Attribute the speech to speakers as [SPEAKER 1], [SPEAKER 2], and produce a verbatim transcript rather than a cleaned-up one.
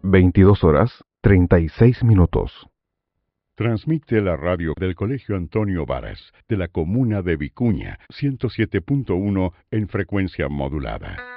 [SPEAKER 1] veintidós horas, treinta y seis minutos.
[SPEAKER 2] Transmite la radio del Colegio Antonio Varas, de la comuna de Vicuña, ciento siete punto uno en frecuencia modulada.